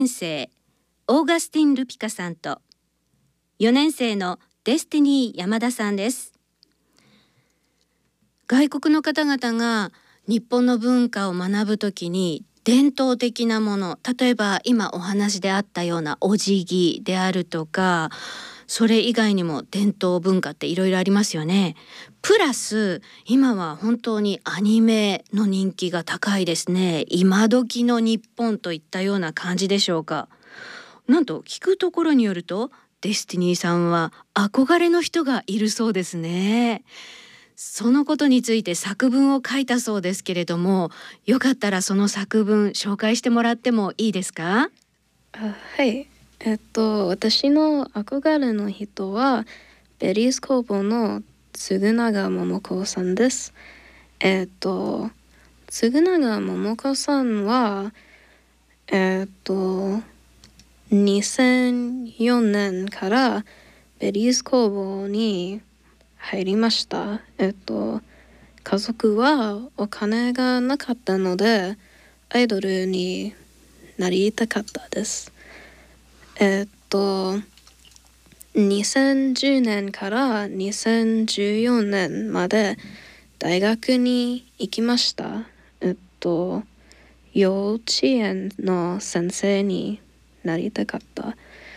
年生オーガスティン・ルピカさんと4年生のデスティニー山田さんです。外国の方々が日本の文化を学ぶときに伝統的なもの、例えば今お話であったようなお辞儀であるとか、それ以外にも伝統文化っていろいろありますよね。プラス今は本当にアニメの人気が高いですね。今時の日本といったような感じでしょうか。なんと聞くところによるとデスティニーさんは憧れの人がいるそうですね。そのことについて作文を書いたそうですけれども、よかったらその作文紹介してもらってもいいですか？ はい。私の憧れの人はベリーズ工房の嗣永桃子さんです。嗣永桃子さんは2004年からベリーズ工房に入りました。家族はお金がなかったのでアイドルになりたかったです。2010年から2014年まで大学に行きました。幼稚園の先生になりたかった。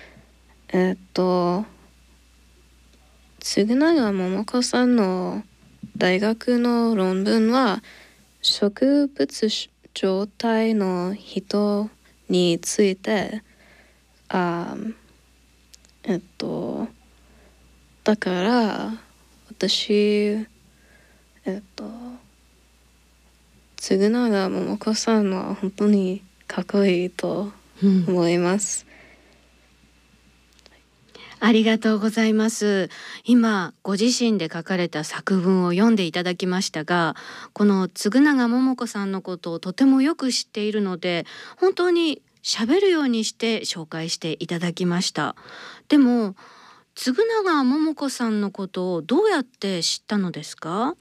嗣永桃子さんの大学の論文は植物状態の人についてだから私嗣永桃子さんは本当にかっこいいと思います。 ありがとうございます。今ご自身で書かれた作文を読んでいただきましたが、この嗣永桃子さんのことをとてもよく知っているので、本当に喋るようにして紹介していただきました。でも嗣永桃子さんのことをどうやって知ったのですか？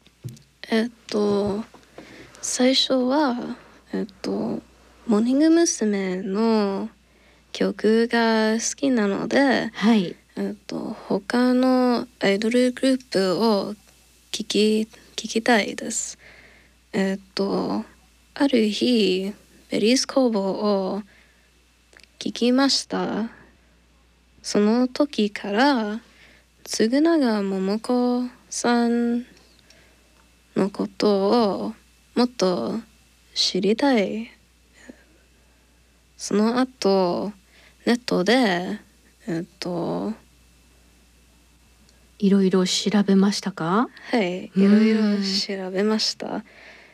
最初はモーニング娘。の曲が好きなので、 はい、 他のアイドルグループを聞きたいです。ある日ベリーズ工房を聞きました。その時から嗣永桃子さんのことをもっと知りたい。その後ネットでいろいろ調べましたか？ はい、いろいろ調べました。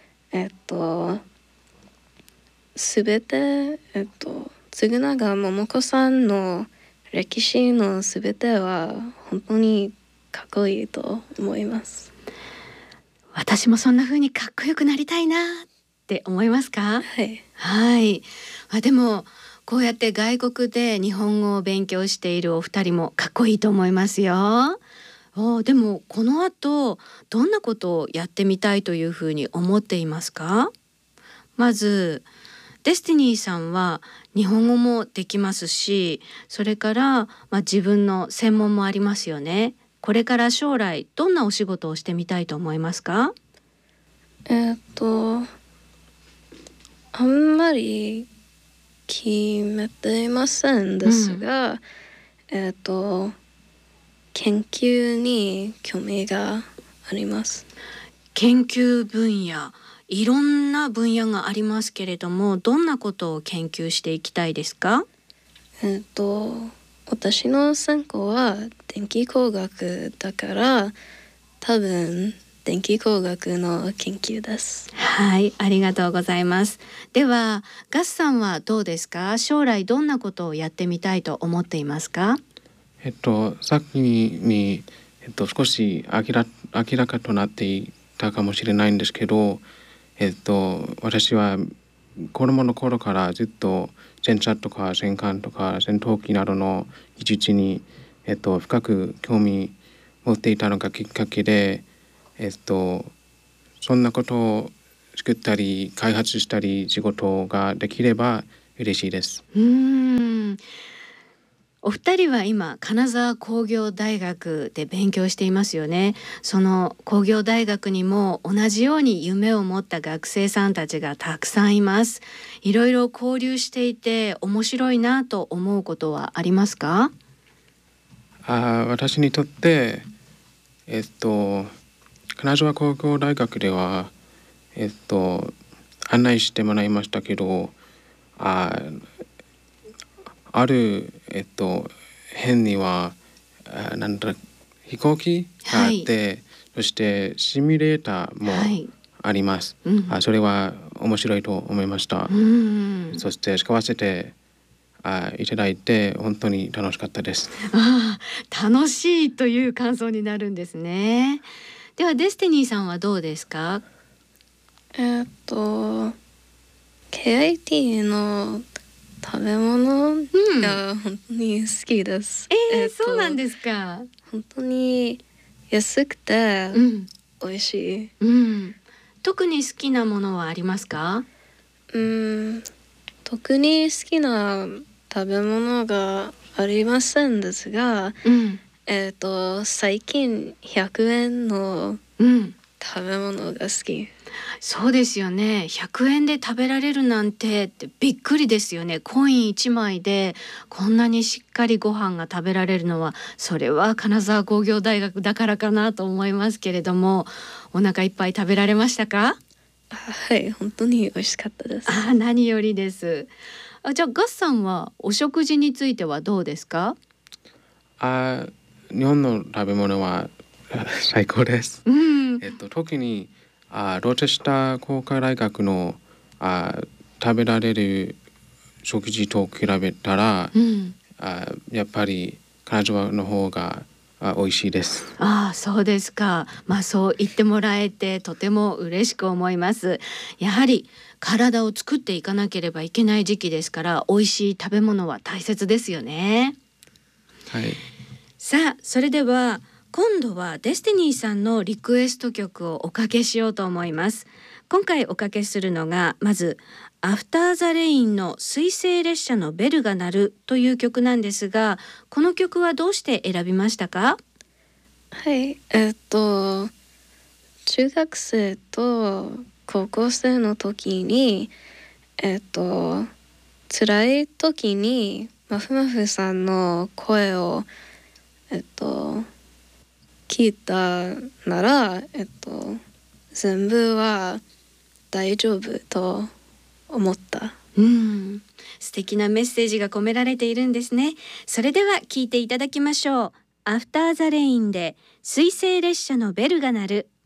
すべて嗣永桃子さんの歴史のすべては本当にかっこいいと思います。 私もそんな風にかっこよくなりたいなって思いますか？ はい。 はい。でもこうやって外国で日本語を勉強しているお二人もかっこいいと思いますよ。でもこの後どんなことをやってみたいというふうに思っていますか？まずデスティニーさんは日本語もできますし、それから、自分の専門もありますよね。これから将来どんなお仕事をしてみたいと思いますか？ あんまり決めていませんですが、研究に興味があります。 研究分野、いろんな分野がありますけれども、どんなことを研究していきたいですか？ 私の専攻は電気工学だから多分電気工学の研究です。 はい、ありがとうございます。ではガスさんはどうですか？将来どんなことをやってみたいと思っていますか？ さっきに、少し明らかとなっていたかもしれないんですけど、私は子供の頃からずっと戦車とか戦艦とか戦闘機などの技術に、深く興味持っていたのがきっかけで、そんなことを作ったり開発したり仕事ができれば、 嬉しいです。 お二人は今金沢工業大学で勉強していますよね。その工業大学にも同じように夢を持った学生さんたちがたくさんいます。いろいろ交流していて面白いなと思うことはありますか？ 私にとって金沢工業大学では案内してもらいましたけど、ある辺にはなんだ飛行機があって、そしてシミュレーターもあります。それは面白いと思いました。そして使わせていただいて本当に楽しかったです。 楽しいという感想になるんですね。ではデスティニーさんはどうですか ？KIT の食べ物が本当に好きです。 そうなんですか。 本当に安くて美味しい。 特に好きなものはありますか？ 特に好きな食べ物がありませんですが、最近100円の食べ物が好き。 そうですよね。100円で食べられるなんてってびっくりですよね。コイン1枚でこんなにしっかりご飯が食べられるのは、それは金沢工業大学だからかなと思いますけれども、お腹いっぱい食べられましたか？ はい、本当に美味しかったです。 何よりです。じゃあガッさんはお食事についてはどうですか？ 日本の食べ物は最高です。特にロチェスター工科大学の食べられる食事と比べたら、やっぱり金沢の方が美味しいです。 そうですか。そう言ってもらえてとても嬉しく思います。やはり体を作っていかなければいけない時期ですから、美味しい食べ物は大切ですよね。 はい。 さあ、それでは今度はデスティニーさんのリクエスト曲をおかけしようと思います。今回おかけするのがまずアフターザレインの水星列車のベルが鳴るという曲なんですが、この曲はどうして選びましたか？ はい、中学生と高校生の時に辛い時にまふまふさんの声を聞いたなら全部は大丈夫と思った。 素敵なメッセージが込められているんですね。それでは聞いていただきましょう。アフターザレインで水星列車のベルが鳴る。